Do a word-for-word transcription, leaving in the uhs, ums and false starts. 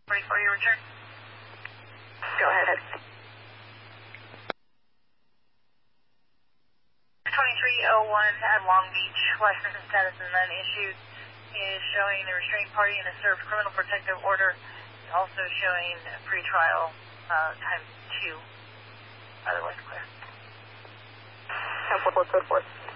Ready for your return? Go ahead. twenty-three oh one at Long Beach, license status is none issued. Is showing the restrained party in a served criminal protective order. Also showing pre-trial uh, times two. Otherwise clear. ten four four, code four.